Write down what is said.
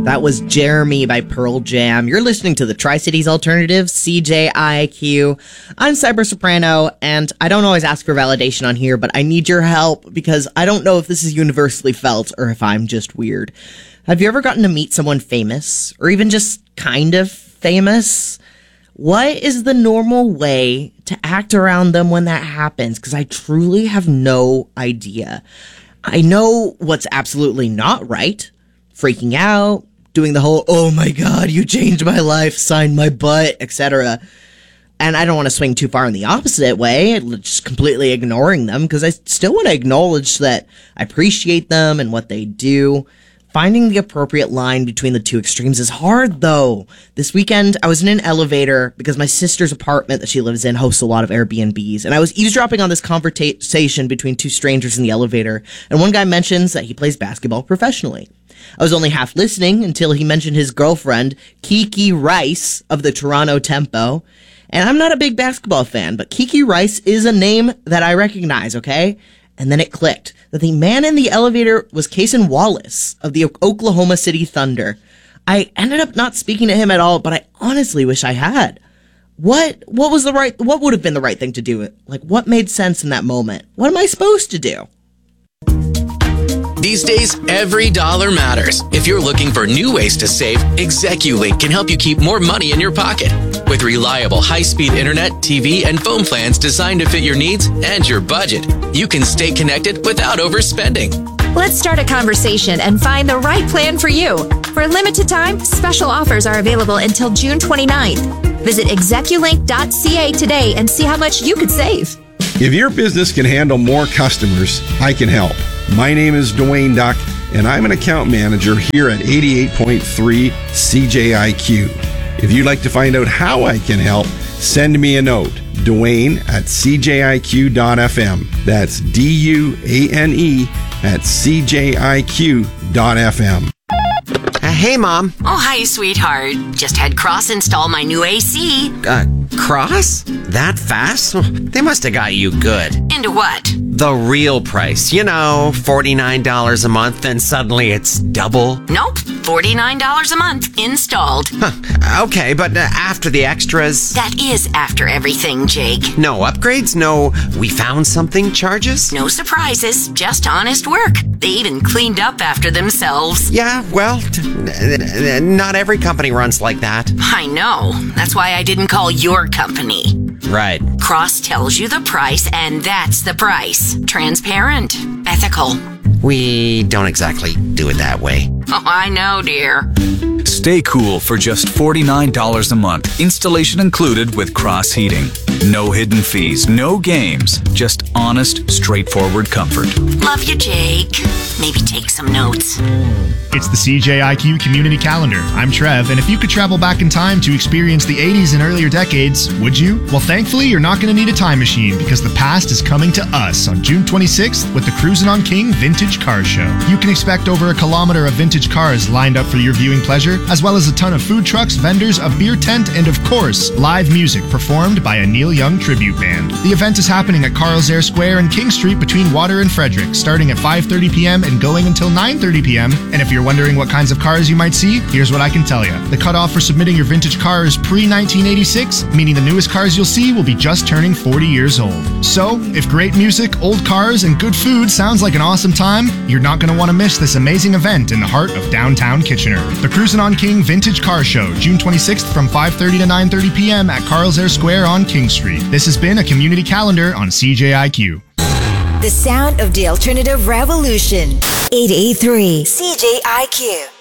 That was Jeremy by Pearl Jam. You're listening to the Tri-Cities Alternative, CJIQ. I'm Cyber Soprano, and I don't always ask for validation on here, but I need your help because I don't know if this is universally felt or if I'm just weird. Have you ever gotten to meet someone famous, or even just kind of famous? What is the normal way to act around them when that happens? Because I truly have no idea. I know what's absolutely not right. Freaking out, doing the whole, oh my god, you changed my life, sign my butt, etc. And I don't want to swing too far in the opposite way, just completely ignoring them, because I still want to acknowledge that I appreciate them and what they do. Finding the appropriate line between the two extremes is hard, though. This weekend, I was in an elevator because my sister's apartment that she lives in hosts a lot of Airbnbs, and I was eavesdropping on this conversation between two strangers in the elevator, and one guy mentions that he plays basketball professionally. I was only half listening until he mentioned his girlfriend, Kiki Rice of the Toronto Tempo, and I'm not a big basketball fan, but Kiki Rice is a name that I recognize, okay? And then it clicked that the man in the elevator was Cason Wallace of the Oklahoma City Thunder. I ended up not speaking to him at all, but I honestly wish I had. What would have been the right thing to do? Like, what made sense in that moment? What am I supposed to do? These days, every dollar matters. If you're looking for new ways to save, ExecuLink can help you keep more money in your pocket. With reliable high-speed internet, TV, and phone plans designed to fit your needs and your budget, you can stay connected without overspending. Let's start a conversation and find the right plan for you. For a limited time, special offers are available until June 29th. Visit execulink.ca today and see how much you could save. If your business can handle more customers, I can help. My name is Dwayne Duck, and I'm an account manager here at 88.3 CJIQ. If you'd like to find out how I can help, send me a note. Dwayne at CJIQ.FM. That's DUANE at CJIQ.FM. Hey, Mom. Oh, hi, sweetheart. Just had Cross install my new AC. Cross? That fast? They must have got you good. Into what? The real price. You know, $49 a month, and suddenly it's double. Nope, $49 a month installed. Huh. Okay, but after the extras? That is after everything, Jake. No upgrades? No we found something charges? No surprises, just honest work. They even cleaned up after themselves. Yeah, well, not every company runs like that. I know. That's why I didn't call your company. Right. Cross tells you the price, and that's the price. Transparent. Ethical. We don't exactly do it that way. Oh, I know, dear. Stay cool for just $49 a month. Installation included with Cross Heating. No hidden fees, no games. Just honest, straightforward comfort. Love you, Jake. Maybe take some notes. It's the CJIQ Community Calendar. I'm Trev, and if you could travel back in time to experience the 80s and earlier decades, would you? Well, thankfully, you're not going to need a time machine because the past is coming to us on June 26th with the Cruisin' on King Vintage Car Show. You can expect over a kilometer of vintage cars lined up for your viewing pleasure, as well as a ton of food trucks, vendors, a beer tent, and of course, live music performed by a Neil Young tribute band. The event is happening at Carl's Air Square and King Street between Water and Frederick, starting at 5:30 p.m. and going until 9:30 p.m. And if you're wondering what kinds of cars you might see, here's what I can tell you. The cutoff for submitting your vintage car is pre-1986, meaning the newest cars you'll see will be just turning 40 years old. So, if great music, old cars, and good food sounds like an awesome time, you're not going to want to miss this amazing event in the heart of downtown Kitchener. The Cruisin' on King Vintage Car Show, June 26th from 5:30 to 9:30 p.m. at Carl's Air Square on King Street. This has been a community calendar on CJIQ. The sound of the alternative revolution. 88.3 CJIQ.